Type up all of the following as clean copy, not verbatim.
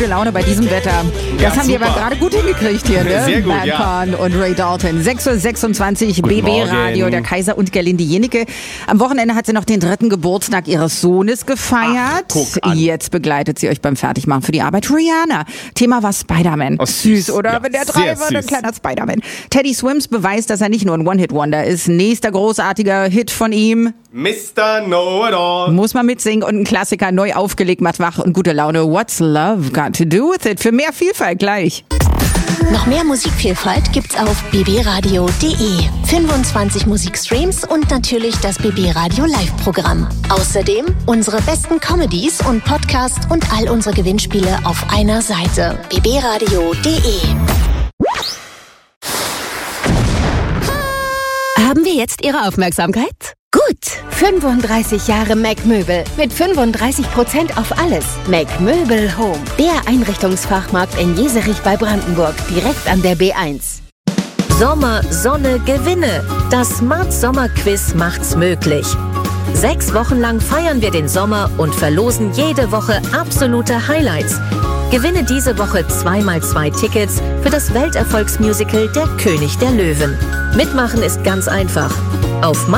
gute Laune bei diesem Wetter. Das haben wir aber gerade gut hingekriegt hier, ne? Sehr gut, Manpan und Ray Dalton. 6.26 Uhr, BB-Radio, der Kaiser und Gerlinde Jenecke. Am Wochenende hat sie noch den 3. Geburtstag ihres Sohnes gefeiert. Guck an. Jetzt begleitet sie euch beim Fertigmachen für die Arbeit. Rihanna. Thema war Spider-Man. Oh, süß, oder? Ja, Wenn der sehr 3 wird, ein süß. kleiner Spider-Man. Teddy Swims beweist, dass er nicht nur ein One-Hit-Wonder ist. Nächster großartiger Hit von ihm. Mr. Know-it-all. Muss man mitsingen und ein Klassiker neu aufgelegt, macht wach und gute Laune. What's Love Got to Do with It? Für mehr Vielfalt gleich. Noch mehr Musikvielfalt gibt's auf bbradio.de. 25 Musikstreams und natürlich das BB Radio Live-Programm. Außerdem unsere besten Comedies und Podcasts und all unsere Gewinnspiele auf einer Seite. bbradio.de. Haben wir jetzt Ihre Aufmerksamkeit? Gut, 35 Jahre Mac Möbel mit 35% auf alles. Mac Möbel Home, der Einrichtungsfachmarkt in Jeserich bei Brandenburg, direkt an der B1. Sommer, Sonne, Gewinne. Das Smart Sommer Quiz macht's möglich. 6 Wochen lang feiern wir den Sommer und verlosen jede Woche absolute Highlights. Gewinne diese Woche 2x2 Tickets für das Welterfolgsmusical Der König der Löwen. Mitmachen ist ganz einfach. Auf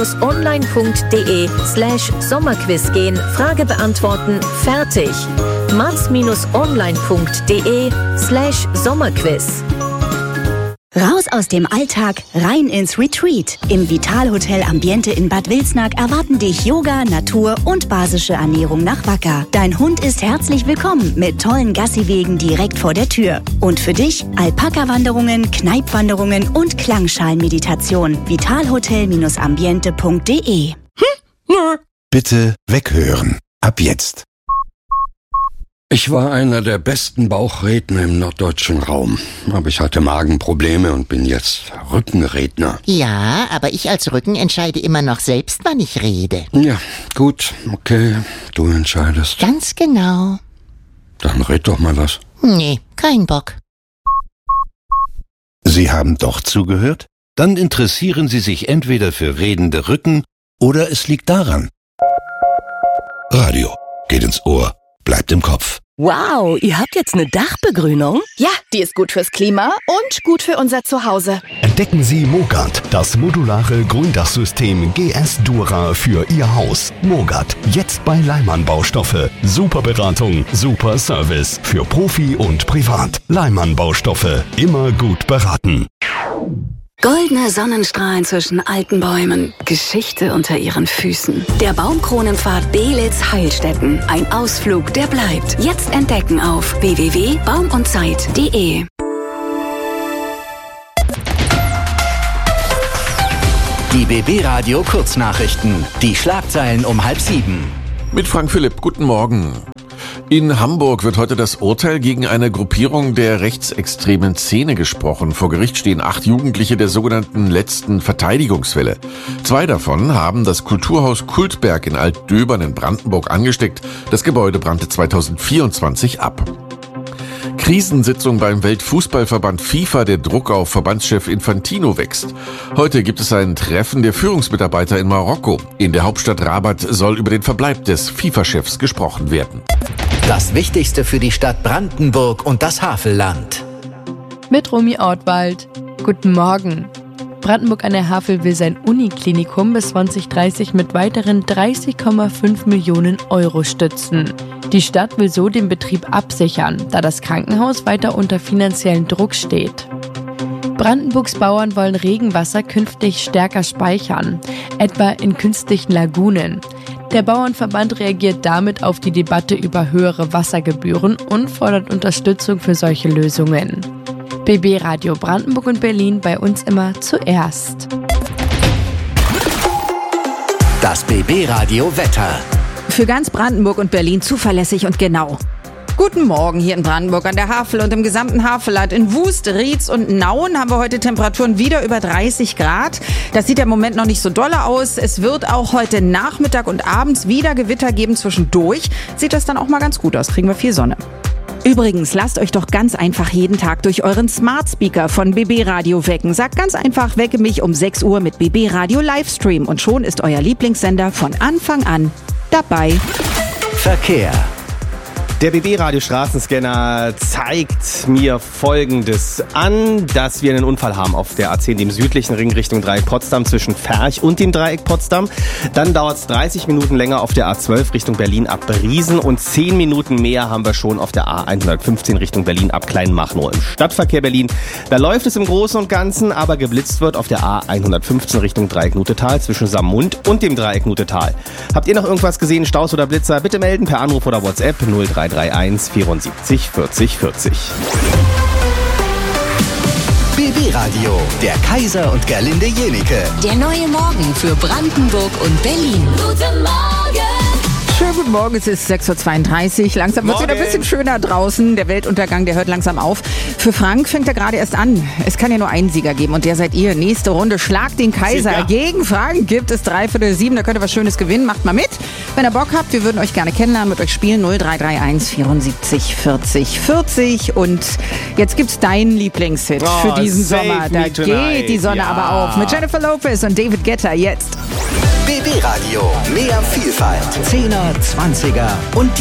mats-online.de/Sommerquiz gehen, Frage beantworten, fertig. mats-online.de/Sommerquiz. Raus aus dem Alltag, rein ins Retreat. Im Vital-Hotel Ambiente in Bad Wilsnack erwarten dich Yoga, Natur und basische Ernährung nach Wacker. Dein Hund ist herzlich willkommen mit tollen Gassiwegen direkt vor der Tür. Und für dich Alpaka-Wanderungen, Kneipwanderungen und Klangschalenmeditation. vitalhotel-ambiente.de. Bitte weghören. Ab jetzt. Ich war einer der besten Bauchredner im norddeutschen Raum. Aber ich hatte Magenprobleme und bin jetzt Rückenredner. Ja, aber ich als Rücken entscheide immer noch selbst, wann ich rede. Ja, gut, okay, du entscheidest. Ganz genau. Dann red doch mal was. Nee, kein Bock. Sie haben doch zugehört? Dann interessieren Sie sich entweder für redende Rücken oder es liegt daran. Radio geht ins Ohr, bleibt im Kopf. Wow, ihr habt jetzt eine Dachbegrünung? Ja, die ist gut fürs Klima und gut für unser Zuhause. Entdecken Sie Mogart, das modulare Gründachsystem GS Dura für Ihr Haus. Mogart, jetzt bei Leimann Baustoffe. Super Beratung, super Service für Profi und Privat. Leimann Baustoffe, immer gut beraten. Goldene Sonnenstrahlen zwischen alten Bäumen, Geschichte unter ihren Füßen. Der Baumkronenpfad Belitz-Heilstätten. Ein Ausflug, der bleibt. Jetzt entdecken auf www.baumundzeit.de. Die BB Radio Kurznachrichten. Die Schlagzeilen um 6:30. Mit Frank Philipp, guten Morgen. In Hamburg wird heute das Urteil gegen eine Gruppierung der rechtsextremen Szene gesprochen. Vor Gericht stehen 8 Jugendliche der sogenannten letzten Verteidigungswelle. 2 davon haben das Kulturhaus Kultberg in Altdöbern in Brandenburg angesteckt. Das Gebäude brannte 2024 ab. Krisensitzung beim Weltfußballverband FIFA. Der Druck auf Verbandschef Infantino wächst. Heute gibt es ein Treffen der Führungsmitarbeiter in Marokko. In der Hauptstadt Rabat soll über den Verbleib des FIFA-Chefs gesprochen werden. Das Wichtigste für die Stadt Brandenburg und das Havelland. Mit Romy Ortwald. Guten Morgen. Brandenburg an der Havel will sein Uniklinikum bis 2030 mit weiteren 30,5 Millionen Euro stützen. Die Stadt will so den Betrieb absichern, da das Krankenhaus weiter unter finanziellen Druck steht. Brandenburgs Bauern wollen Regenwasser künftig stärker speichern, etwa in künstlichen Lagunen. Der Bauernverband reagiert damit auf die Debatte über höhere Wassergebühren und fordert Unterstützung für solche Lösungen. BB Radio Brandenburg und Berlin, bei uns immer zuerst. Das BB Radio Wetter. Für ganz Brandenburg und Berlin zuverlässig und genau. Guten Morgen hier in Brandenburg an der Havel und im gesamten Havelland. In Wust, Rietz und Nauen haben wir heute Temperaturen wieder über 30 Grad. Das sieht ja im Moment noch nicht so dolle aus. Es wird auch heute Nachmittag und abends wieder Gewitter geben zwischendurch. Sieht das dann auch mal ganz gut aus, kriegen wir viel Sonne. Übrigens, lasst euch doch ganz einfach jeden Tag durch euren Smart Speaker von BB Radio wecken. Sagt ganz einfach, wecke mich um 6 Uhr mit BB Radio Livestream und schon ist euer Lieblingssender von Anfang an dabei. Verkehr. Der BB-Radio Straßenscanner zeigt mir Folgendes an, dass wir einen Unfall haben auf der A10, dem südlichen Ring Richtung Dreieck Potsdam zwischen Ferch und dem Dreieck Potsdam. Dann dauert es 30 Minuten länger auf der A12 Richtung Berlin ab Riesen und 10 Minuten mehr haben wir schon auf der A115 Richtung Berlin ab Kleinmachnow. Im Stadtverkehr Berlin, da läuft es im Großen und Ganzen, aber geblitzt wird auf der A115 Richtung Dreieck Nutetal zwischen Saarmund und dem Dreieck Nutetal. Habt ihr noch irgendwas gesehen, Staus oder Blitzer? Bitte melden per Anruf oder WhatsApp 0331 74 40 40. BB Radio, der Kaiser und Gerlinde Jenike. Der neue Morgen für Brandenburg und Berlin. Guten Morgen! Schönen guten Morgen, es ist 6.32 Uhr. Langsam wird es wieder ein bisschen schöner draußen. Der Weltuntergang, der hört langsam auf. Für Frank fängt er gerade erst an. Es kann ja nur einen Sieger geben und der seid ihr. Nächste Runde, Schlag den Kaiser. Sieger. Gegen Frank gibt es 7:15. Da könnt ihr was Schönes gewinnen. Macht mal mit. Wenn ihr Bock habt, wir würden euch gerne kennenlernen, mit euch spielen. 0331 74 40 40. Und jetzt gibt's deinen Lieblingshit für diesen Sommer. Da geht die Sonne aber auf. Mit Jennifer Lopez und David Guetta jetzt. BB Radio, mehr Vielfalt. 10er, 20er und